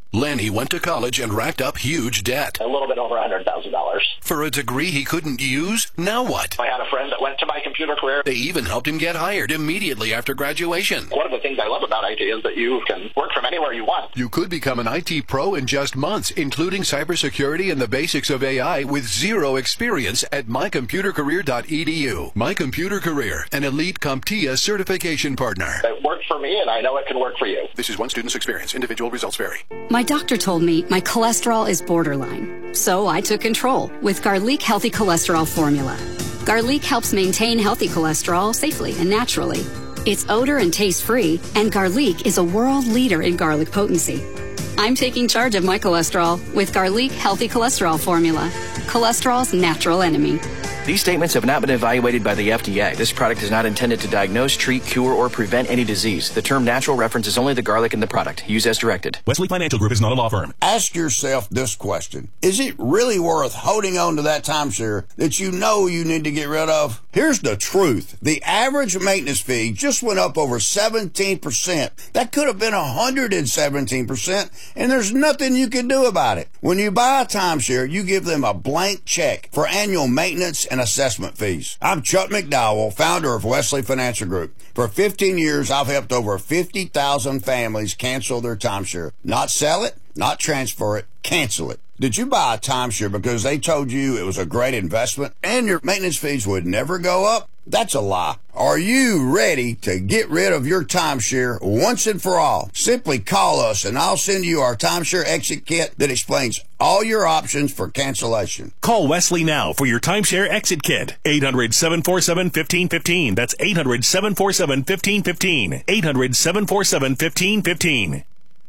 Lenny went to college and racked up huge debt. A little bit over $100,000. For a degree he couldn't use? Now what? I had a friend that went to my computer career. They even helped him get hired immediately after graduation. One of the things I love about IT is that you can work from anywhere you want. You could become an IT pro in just months, including cybersecurity and the basics of AI with zero experience at mycomputercareer.edu. My Computer Career, an elite CompTIA certification partner. It worked for me, and I know it can work for you. This is one student's experience. Individual results vary. My doctor told me my cholesterol is borderline, so I took control with Garlic Healthy Cholesterol Formula. Garlic helps maintain healthy cholesterol safely and naturally. It's odor and taste-free, and Garlic is a world leader in garlic potency. I'm taking charge of my cholesterol with Garlic Healthy Cholesterol Formula, cholesterol's natural enemy. These statements have not been evaluated by the FDA. This product is not intended to diagnose, treat, cure, or prevent any disease. The term natural references only the garlic in the product. Use as directed. Wesley Financial Group is not a law firm. Ask yourself this question. Is it really worth holding on to that timeshare that you know you need to get rid of? Here's the truth. The average maintenance fee just went up over 17%. That could have been 117%, and there's nothing you can do about it. When you buy a timeshare, you give them a blank check for annual maintenance and assessment fees. I'm Chuck McDowell, founder of Wesley Financial Group. For 15 years, I've helped over 50,000 families cancel their timeshare. Not sell it, not transfer it, cancel it. Did you buy a timeshare because they told you it was a great investment and your maintenance fees would never go up? That's a lie. Are you ready to get rid of your timeshare once and for all? Simply call us and I'll send you our timeshare exit kit that explains all your options for cancellation. Call Wesley now for your timeshare exit kit. 800-747-1515. That's 800-747-1515. 800-747-1515.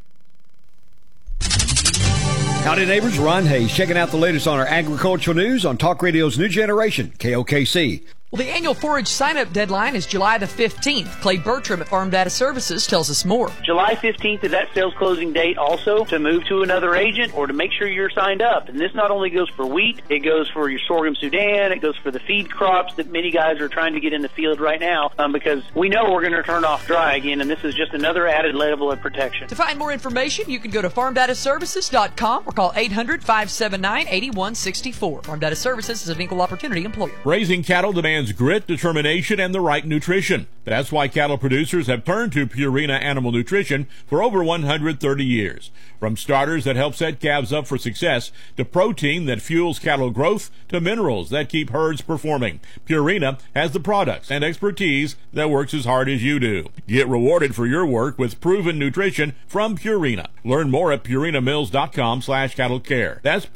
Howdy neighbors, Ron Hayes checking out the latest on our agricultural news on Talk Radio's New Generation, KOKC. Well, the annual forage sign-up deadline is July the 15th. Clay Bertram at Farm Data Services tells us more. July 15th is that sales closing date also to move to another agent or to make sure you're signed up. And this not only goes for wheat, it goes for your sorghum Sudan, it goes for the feed crops that many guys are trying to get in the field right now because we know we're going to turn off dry again, and this is just another added level of protection. To find more information, you can go to farmdataservices.com or call 800-579-8164. Farm Data Services is an equal opportunity employer. Raising cattle demands grit, determination, and the right nutrition. That's why cattle producers have turned to Purina Animal Nutrition for over 130 years. From starters that help set calves up for success, to protein that fuels cattle growth, to minerals that keep herds performing, Purina has the products and expertise that works as hard as you do. Get rewarded for your work with proven nutrition from Purina. Learn more at purinamills.com/cattlecare. That's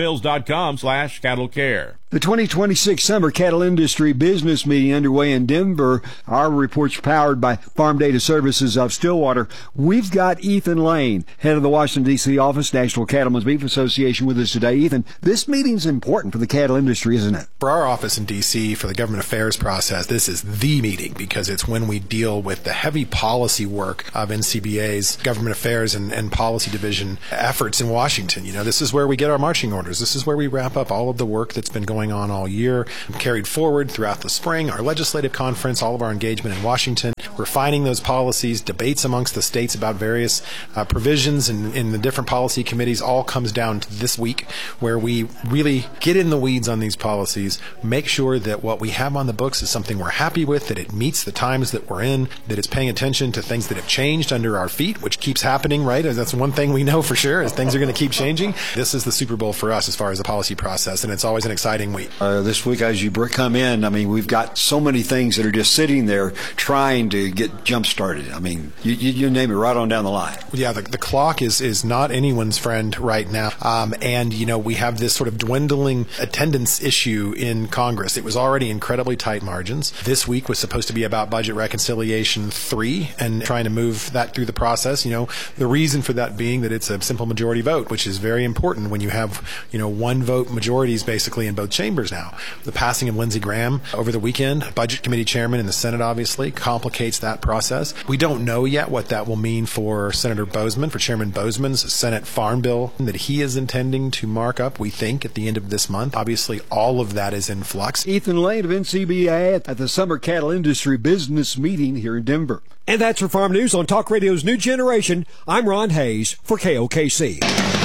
purinamills.com/cattlecare. The 2026 Summer Cattle Industry Business Meeting underway in Denver. Our report's powered by Farm Data Services of Stillwater. We've got Ethan Lane, head of the Washington, D.C. office, National Cattlemen's Beef Association, with us today. Ethan, this meeting's important for the cattle industry, isn't it? For our office in D.C., for the government affairs process, this is the meeting because it's when we deal with the heavy policy work of NCBA's government affairs and policy division efforts in Washington. You know, this is where we get our marching orders. This is where we wrap up all of the work that's been going on all year, carried forward throughout the spring, our legislative conference, all of our engagement in Washington, refining those policies, debates amongst the states about various provisions in the different policy committees, all comes down to this week where we really get in the weeds on these policies, make sure that what we have on the books is something we're happy with, that it meets the times that we're in, that it's paying attention to things that have changed under our feet, which keeps happening, right? That's one thing we know for sure, is things are going to keep changing. This is the Super Bowl for us as far as the policy process, and it's always an exciting week. This week, as you come in, I mean, we've got so many things that are just sitting there trying to get jump-started. I mean, you name it right on down the line. Yeah, the clock is not anyone's friend right now. And, you know, we have this sort of dwindling attendance issue in Congress. It was already incredibly tight margins. This week was supposed to be about Budget Reconciliation 3 and trying to move that through the process. You know, the reason for that being that it's a simple majority vote, which is very important when you have, you know, one vote majorities basically in both chambers now. The passing of Lindsey Graham over the weekend, Budget Committee Chairman in the Senate, obviously, complicates expedites that process. We don't know yet what that will mean for Senator Boozman, for Chairman Boozman's Senate Farm Bill that he is intending to mark up, we think, at the end of this month. Obviously, all of that is in flux. Ethan Lane of NCBA at the Summer Cattle Industry Business Meeting here in Denver. And that's your Farm News on Talk Radio's New Generation. I'm Ron Hayes for KOKC.